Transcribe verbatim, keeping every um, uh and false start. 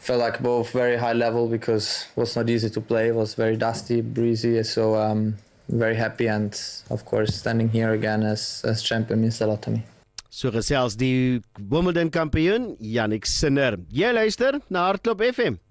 felt like both very high level because it was not easy to play. It was very dusty, breezy. So um, very happy and of course standing here again as, as champion means a lot to me. So gesels die Wimbledon kampioen Jannik Sinner. Jy luister na Hardloop F M.